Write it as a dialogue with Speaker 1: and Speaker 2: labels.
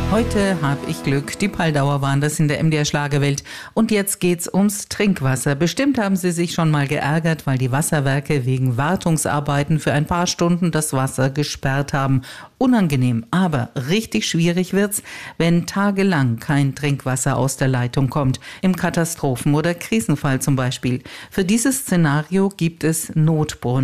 Speaker 1: Heute habe ich Glück. Die Paldauer waren das in der MDR Schlagerwelt. Und jetzt geht's ums Trinkwasser. Bestimmt haben Sie sich schon mal geärgert, weil die Wasserwerke wegen Wartungsarbeiten für ein paar Stunden das Wasser gesperrt haben. Unangenehm, aber richtig schwierig wird's, wenn tagelang kein Trinkwasser aus der Leitung kommt. Im Katastrophen- oder Krisenfall zum Beispiel. Für dieses Szenario gibt es Notbrunnen.